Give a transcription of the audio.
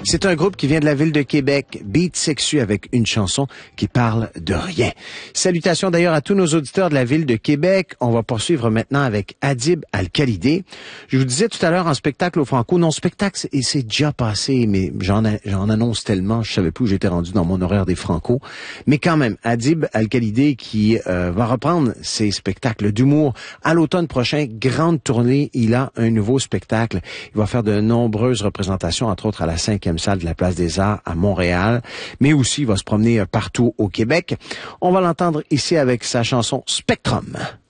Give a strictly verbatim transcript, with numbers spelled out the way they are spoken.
C'est un groupe qui vient de la ville de Québec, Beat Sexu, avec une chanson qui parle de rien. Salutations d'ailleurs à tous nos auditeurs de la ville de Québec. On va poursuivre maintenant avec Adib Al-Khalidé. Je vous disais tout à l'heure en spectacle au Franco, non spectacle, et c'est déjà passé, mais j'en, j'en annonce tellement, je savais plus où j'étais rendu dans mon horaire des Franco. Mais quand même, Adib Al-Khalidé qui euh, va reprendre ses spectacles d'humour à l'automne prochain, grande tournée, il a un nouveau spectacle. Il va faire de nombreuses représentations, entre autres à la cinquième salle de la Place des Arts à Montréal, mais aussi il va se promener partout au Québec. On va l'entendre ici avec sa chanson Spectrum.